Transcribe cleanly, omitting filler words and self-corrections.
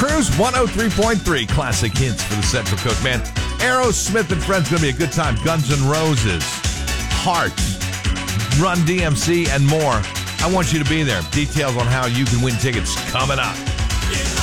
Cruise 103.3 classic hits for the Central Coast. Man, Aerosmith and Friends going to be a good time. Guns N' Roses, Heart, Run DMC, and more. I want you to be there. Details on how you can win tickets coming up.